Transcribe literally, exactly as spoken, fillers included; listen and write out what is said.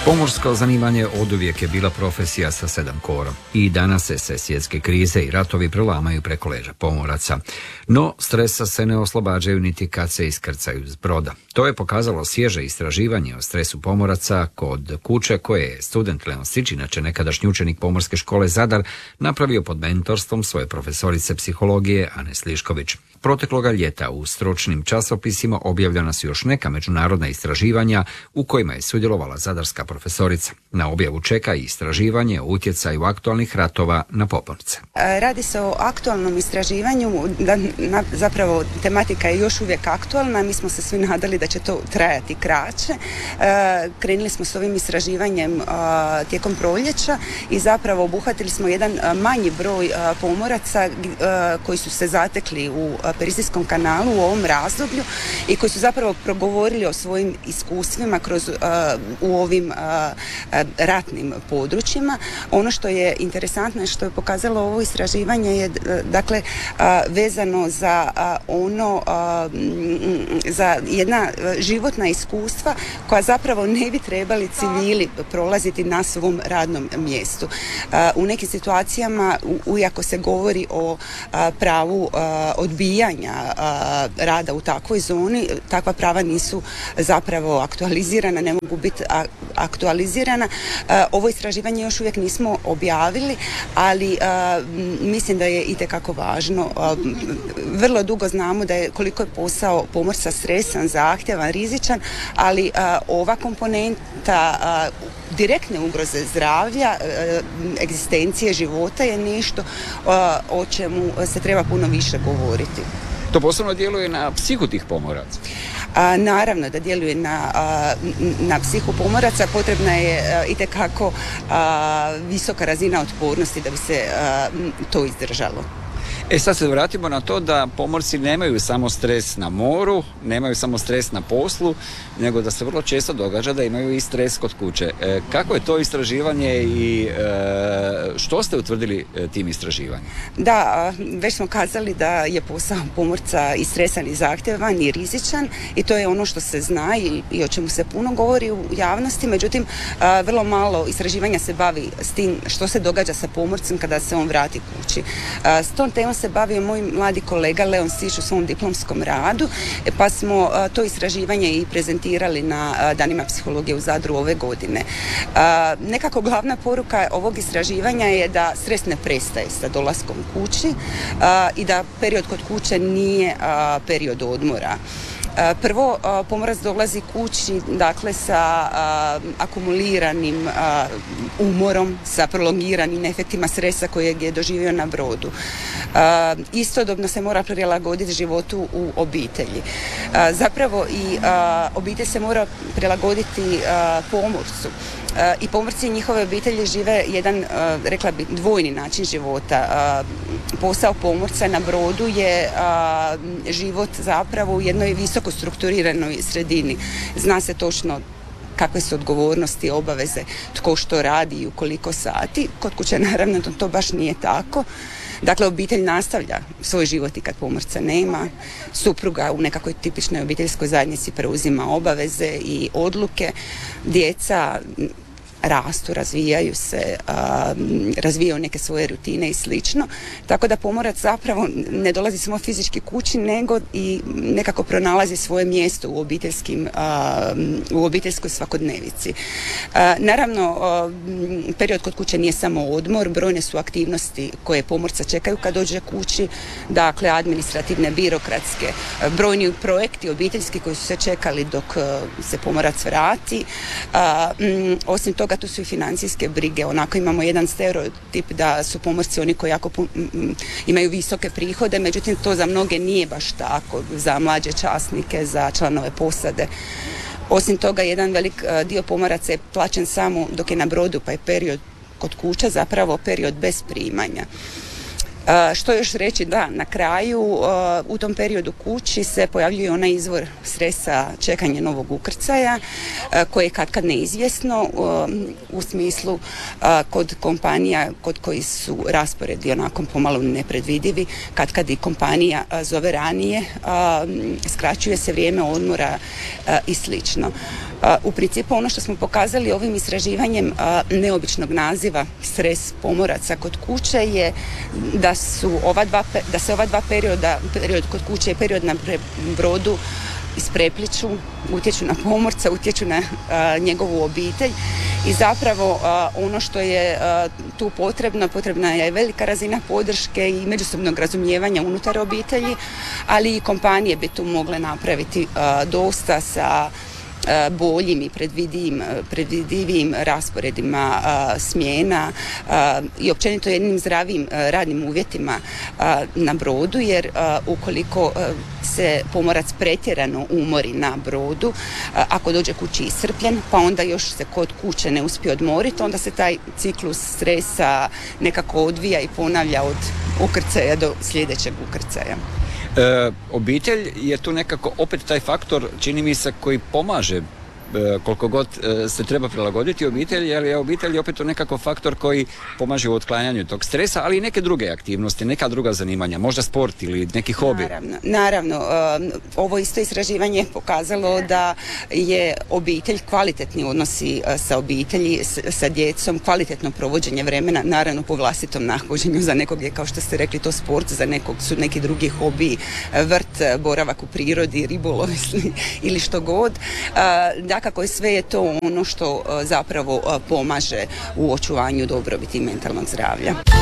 Pomorsko zanimanje oduvijek je bila profesija sa sedam kora i danas se sve svjetske krize i ratovi prelamaju preko leđa pomoraca. No, stresa se ne oslobađaju niti kad se iskrcaju s broda. To je pokazalo svježe istraživanje o stresu pomoraca kod kuće koje je student Leon Stić, inače nekadašnji učenik Pomorske škole Zadar, napravio pod mentorstvom svoje profesorice psihologije Ane Slišković. Protekloga ljeta u stručnim časopisima objavljena su još neka međunarodna istraživanja u kojima je sudjelovala zadarska profesorica. Na objavu čeka i istraživanje o utjecaju aktualnih ratova na pomorce. Radi se o aktualnom istraživanju, da, na, zapravo tematika je još uvijek aktualna, mi smo se svi nadali da će to trajati kraće. E, krenuli smo s ovim istraživanjem a, tijekom proljeća i zapravo obuhvatili smo jedan a, manji broj a, pomoraca a, koji su se zatekli u a, Perzijskom kanalu u ovom razdoblju i koji su zapravo progovorili o svojim iskustvima kroz, a, u ovim a, a, ratnim područjima. Ono što je interesantno i što je pokazalo ovo istraživanje je dakle a, vezano za a, ono a, za jedna životna iskustva koja zapravo ne bi trebali civili prolaziti na svom radnom mjestu. A, u nekim situacijama, iako se govori o a, pravu a, odbijanja a, rada u takvoj zoni, takva prava nisu zapravo aktualizirana, ne mogu biti a, aktualizirana. A, ovo istraživanje još uvijek nismo objavili, ali a, mislim da je itekako važno. A, vrlo dugo znamo da je koliko je posao pomorca stresan, zahtjevan, rizičan, ali a, ova komponenta a, direktne ugroze zdravlja, a, egzistencije života je nešto a, o čemu se treba puno više govoriti. To posebno djeluje na psihu tih pomoraca? A, naravno da djeluje na, a, na psihu pomoraca, potrebna je a, itekako a, visoka razina otpornosti da bi se a, to izdržalo. E sad se vratimo na to da pomorci nemaju samo stres na moru, nemaju samo stres na poslu, nego da se vrlo često događa da imaju i stres kod kuće. E, kako je to istraživanje i e, što ste utvrdili e, tim istraživanjem? Da, već smo kazali da je posao pomorca i stresan i zahtjevan i rizičan i to je ono što se zna i, i o čemu se puno govori u javnosti, međutim a, vrlo malo istraživanja se bavi s tim što se događa sa pomorcem kada se on vrati kući. A, s tom temom se bavio moj mladi kolega Leon Stić u svom diplomskom radu, pa smo a, to istraživanje i prezentirali na a, danima psihologije u Zadru ove godine. A, nekako glavna poruka ovog istraživanja je da stres ne prestaje sa dolaskom kući a, i da period kod kuće nije a, period odmora. Prvo, pomorac dolazi kući dakle sa a, akumuliranim a, umorom, sa prolongiranim efektima stresa kojeg je doživio na brodu. A, istodobno se mora prilagoditi životu u obitelji. A, zapravo i a, obitelj se mora prilagoditi a, pomorcu. I pomorci i njihove obitelji žive jedan, rekla bi, dvojni način života. Posao pomorca na brodu je život zapravo u jednoj visoko strukturiranoj sredini. Zna se točno kakve su odgovornosti, obaveze, tko što radi i u koliko sati. Kod kuće naravno to baš nije tako. Dakle, obitelj nastavlja svoj život i kad pomorca nema. Supruga u nekakvoj tipičnoj obiteljskoj zajednici preuzima obaveze i odluke. Djeca rastu, razvijaju se, a, razvijaju neke svoje rutine i slično. Tako da pomorac zapravo ne dolazi samo fizički kući, nego i nekako pronalazi svoje mjesto u obiteljskim, a, u obiteljskoj svakodnevici. A, naravno, a, period kod kuće nije samo odmor, brojne su aktivnosti koje pomorca čekaju kad dođe kući, dakle administrativne, birokratske, brojni projekti obiteljski koji su se čekali dok a, se pomorac vrati. A, m, osim toga tu su i financijske brige. Onako imamo jedan stereotip da su pomorci oni koji jako pun, m, imaju visoke prihode, međutim to za mnoge nije baš tako, za mlađe časnike, za članove posade. Osim toga, jedan velik dio pomoraca je plaćen samo dok je na brodu, pa je period kod kuće zapravo period bez primanja. Uh, što još reći, da, na kraju uh, u tom periodu kući se pojavljuje onaj izvor stresa, čekanje novog ukrcaja uh, koje je kad kad neizvjesno uh, u smislu uh, kod kompanija kod koji su rasporedi onako pomalo nepredvidivi, kad kad i kompanija uh, zove ranije, uh, skraćuje se vrijeme odmora uh, i slično. Uh, U principu ono što smo pokazali ovim istraživanjem neobičnog naziva stres pomoraca kod kuće je da su ova dva, da se ova dva perioda, period kod kuće i period na brodu isprepliču, utječu na pomorca, utječu na a, njegovu obitelj i zapravo a, ono što je a, tu potrebno, potrebna je velika razina podrške i međusobnog razumijevanja unutar obitelji, ali i kompanije bi tu mogle napraviti a, dosta sa boljim i predvidivim, predvidivim rasporedima a, smjena a, i općenito jednim zdravim a, radnim uvjetima a, na brodu, jer a, ukoliko a, se pomorac pretjerano umori na brodu, a, ako dođe kući iscrpljen, pa onda još se kod kuće ne uspije odmoriti, onda se taj ciklus stresa nekako odvija i ponavlja od ukrcaja do sljedećeg ukrcaja. E, obitelj je tu nekako opet taj faktor, čini mi se, koji pomaže e, koliko god e, se treba prilagoditi obitelji, jer je obitelj opet nekako faktor koji pomaže u otklanjanju tog stresa, ali i neke druge aktivnosti, neka druga zanimanja, možda sport ili neki hobi. Naravno, naravno um, ovo isto istraživanje je pokazalo da je obitelj, kvalitetni odnosi uh, sa obitelji, s, sa djecom, kvalitetno provođenje vremena, naravno po vlastitom nahođenju. Za nekog je, kao što ste rekli, to sport, za nekog su neki drugi hobi, vrt, boravak u prirodi, ribolov ili što god. Uh, dakako je sve je to ono što uh, zapravo uh, pomaže u očuvanju dobrobiti mentalnog zdravlja.